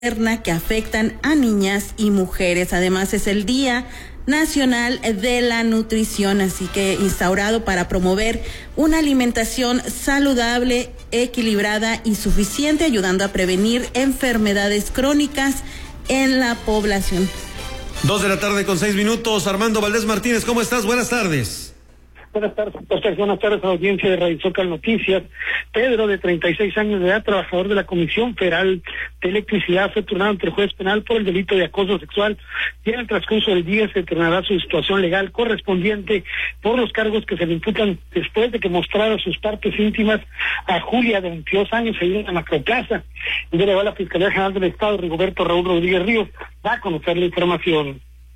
que afectan a niñas y mujeres. Además, es el Día Nacional de la Nutrición, así que instaurado para promover una alimentación saludable, equilibrada y suficiente, ayudando a prevenir enfermedades crónicas en la población. 2:06 p.m. Armando Valdés Martínez, ¿cómo estás? Buenas tardes. Buenas tardes a la audiencia de Radio Zócalo Noticias. Pedro, de 36 años de edad, trabajador de la Comisión Federal de Electricidad, fue turnado ante el juez penal por el delito de acoso sexual y en el transcurso del día se determinará su situación legal correspondiente por los cargos que se le imputan después de que mostrara sus partes íntimas a Julia, de 22 años, ahí en la Macroplaza. El delegado de la Fiscalía General del Estado, Rigoberto Raúl Rodríguez Ríos, va a conocer la información.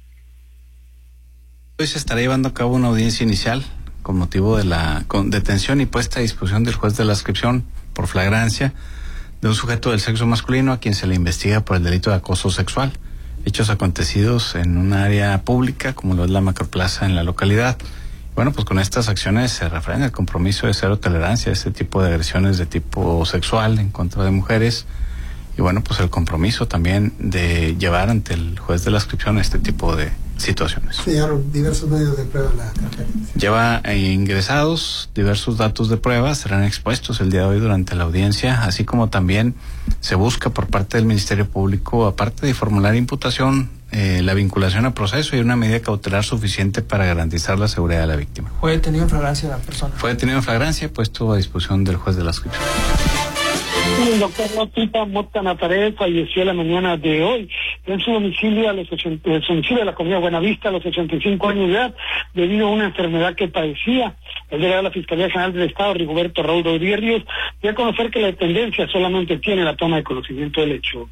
Hoy se estará llevando a cabo una audiencia inicial con motivo de la detención y puesta a disposición del juez de la adscripción por flagrancia de un sujeto del sexo masculino a quien se le investiga por el delito de acoso sexual, hechos acontecidos en un área pública como lo es la Macroplaza en la localidad. Bueno, pues con estas acciones se refrenda el compromiso de cero tolerancia a este tipo de agresiones de tipo sexual en contra de mujeres y bueno, pues el compromiso también de llevar ante el juez de la adscripción este tipo de situaciones. Se llevaron diversos medios de prueba a la carpeta. Lleva ingresados diversos datos de prueba, serán expuestos el día de hoy durante la audiencia, así como también se busca por parte del Ministerio Público, aparte de formular imputación, la vinculación a proceso y una medida cautelar suficiente para garantizar la seguridad de la víctima. ¿Fue detenido en flagrancia la persona? Fue detenido en flagrancia, puesto a disposición del juez de la adscripción. El doctor Notita Mota Nazaret falleció la mañana de hoy en su domicilio de la comunidad Buenavista a los 85 años de edad debido a una enfermedad que padecía. El delegado de la Fiscalía General del Estado, Rigoberto Raúl Rodríguez Ríos, dio a conocer que la dependencia solamente tiene la toma de conocimiento del hecho.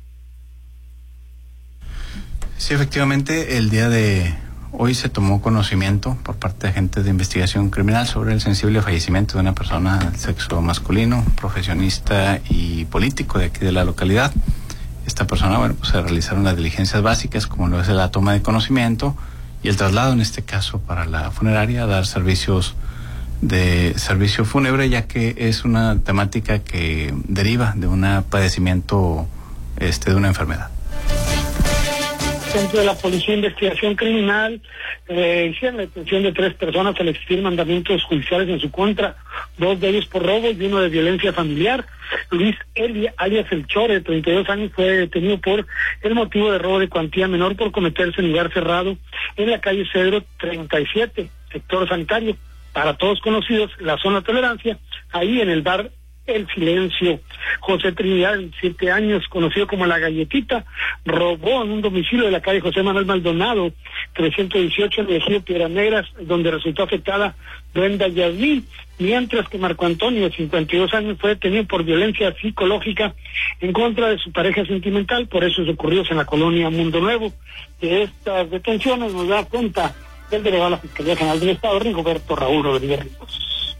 Sí, efectivamente, el día de hoy se tomó conocimiento por parte de agentes de investigación criminal sobre el sensible fallecimiento de una persona del sexo masculino, profesionista y político de aquí de la localidad. Esta persona, bueno, pues se realizaron las diligencias básicas, como lo es la toma de conocimiento y el traslado, en este caso, para la funeraria, a dar servicios de servicio fúnebre, ya que es una temática que deriva de un padecimiento, de una enfermedad. Centro de la Policía de Investigación Criminal hicieron la detención de 3 personas al existir mandamientos judiciales en su contra, 2 de ellos por robo y 1 de violencia familiar. Luis Eli, alias El Chore, de 32 años, fue detenido por el motivo de robo de cuantía menor por cometerse en lugar cerrado en la calle Cedro 37, sector sanitario, para todos conocidos, la zona tolerancia, ahí en el bar El Silencio. José Trinidad, 27 años, conocido como La Galletita, robó en un domicilio de la calle José Manuel Maldonado, 318, en el ejido Piedras Negras, donde resultó afectada Brenda Yasmín, mientras que Marco Antonio, de 52 años, fue detenido por violencia psicológica en contra de su pareja sentimental, por hechos ocurridos en la colonia Mundo Nuevo. De estas detenciones nos da cuenta el delegado de la Fiscalía General del Estado, Rigoberto Raúl Rodríguez Ríos.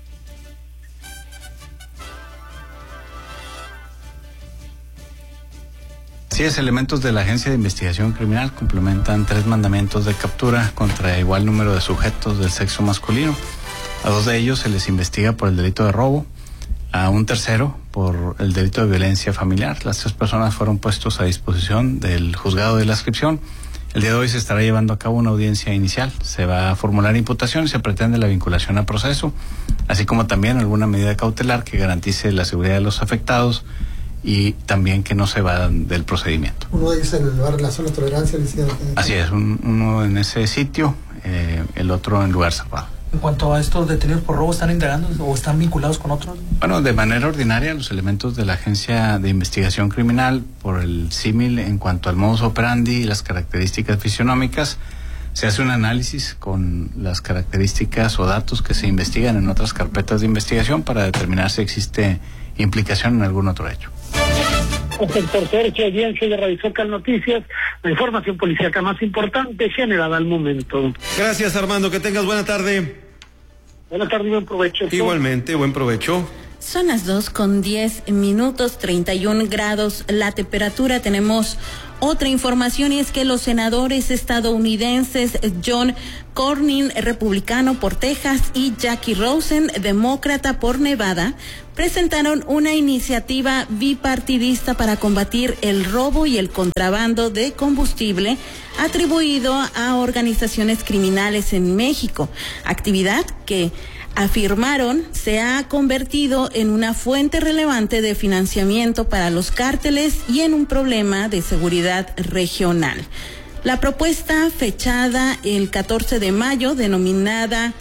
Sí, elementos de la Agencia de Investigación Criminal complementan 3 mandamientos de captura contra igual número de sujetos del sexo masculino. A 2 de ellos se les investiga por el delito de robo, a un tercero por el delito de violencia familiar. Las 3 personas fueron puestos a disposición del juzgado de la adscripción. El día de hoy se estará llevando a cabo una audiencia inicial. Se va a formular imputación y se pretende la vinculación a proceso, así como también alguna medida cautelar que garantice la seguridad de los afectados y también que no se vayan del procedimiento. Uno de ellos en el lugar de la zona de tolerancia, decía. Así es, uno en ese sitio, el otro en lugar cerrado. En cuanto a estos detenidos por robo, ¿están indagando o están vinculados con otros? Bueno, de manera ordinaria, los elementos de la Agencia de Investigación Criminal, por el símil en cuanto al modus operandi y las características fisionómicas, se hace un análisis con las características o datos que se investigan en otras carpetas de investigación para determinar si existe implicación en algún otro hecho. El tercer audiencia de Radio Zócalo Noticias, la información policíaca más importante generada al momento. Gracias, Armando, que tengas buena tarde. Buenas tardes, buen provecho. Igualmente, buen provecho. Son las 2:10, 31 grados la temperatura. Tenemos otra información y es que los senadores estadounidenses John Cornyn, republicano por Texas, y Jackie Rosen, demócrata por Nevada, presentaron una iniciativa bipartidista para combatir el robo y el contrabando de combustible atribuido a organizaciones criminales en México, actividad que afirmaron se ha convertido en una fuente relevante de financiamiento para los cárteles y en un problema de seguridad regional. La propuesta, fechada el 14 de mayo, denominada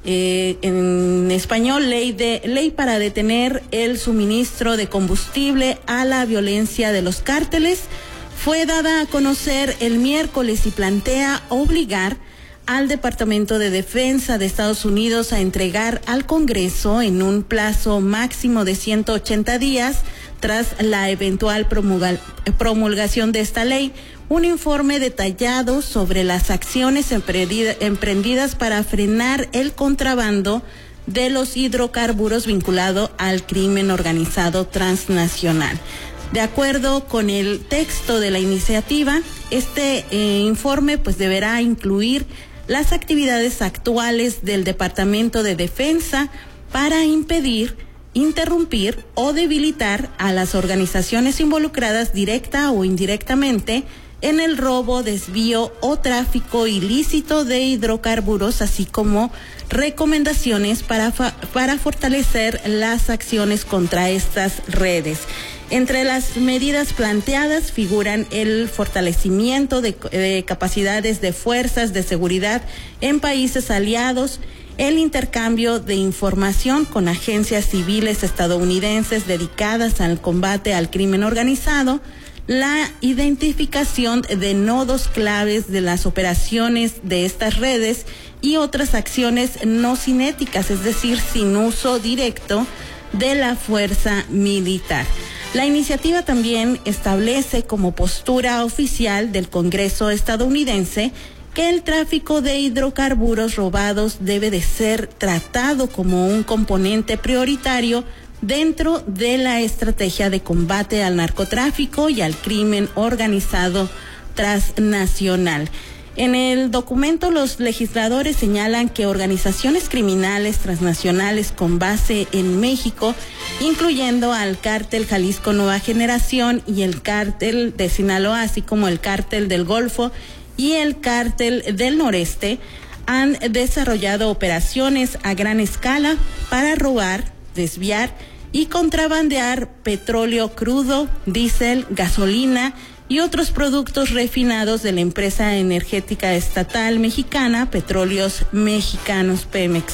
en español ley para detener el suministro de combustible a la violencia de los cárteles, fue dada a conocer el miércoles y plantea obligar al Departamento de Defensa de Estados Unidos a entregar al Congreso en un plazo máximo de 180 días tras la eventual promulgación de esta ley, un informe detallado sobre las acciones emprendidas para frenar el contrabando de los hidrocarburos vinculado al crimen organizado transnacional. De acuerdo con el texto de la iniciativa, este informe pues deberá incluir las actividades actuales del Departamento de Defensa para impedir, interrumpir o debilitar a las organizaciones involucradas directa o indirectamente en el robo, desvío o tráfico ilícito de hidrocarburos, así como recomendaciones para fortalecer las acciones contra estas redes. Entre las medidas planteadas figuran el fortalecimiento de capacidades de fuerzas de seguridad en países aliados, el intercambio de información con agencias civiles estadounidenses dedicadas al combate al crimen organizado, la identificación de nodos claves de las operaciones de estas redes y otras acciones no cinéticas, es decir, sin uso directo de la fuerza militar. La iniciativa también establece como postura oficial del Congreso estadounidense que el tráfico de hidrocarburos robados debe de ser tratado como un componente prioritario dentro de la estrategia de combate al narcotráfico y al crimen organizado transnacional. En el documento, los legisladores señalan que organizaciones criminales transnacionales con base en México, incluyendo al Cártel Jalisco Nueva Generación y el Cártel de Sinaloa, así como el Cártel del Golfo y el Cártel del Noreste, han desarrollado operaciones a gran escala para robar, desviar y contrabandear petróleo crudo, diésel, gasolina y otros productos refinados de la empresa energética estatal mexicana Petróleos Mexicanos, Pemex.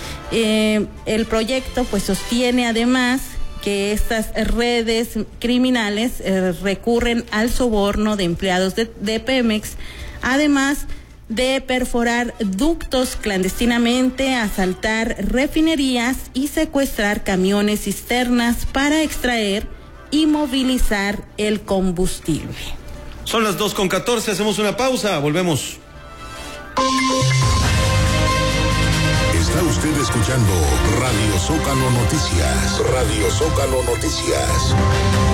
El proyecto pues sostiene además que estas redes criminales recurren al soborno de empleados de Pemex, además de perforar ductos clandestinamente, asaltar refinerías y secuestrar camiones cisternas para extraer y movilizar el combustible. Son las 2:14, hacemos una pausa, volvemos. Está usted escuchando Radio Zócalo Noticias. Radio Zócalo Noticias.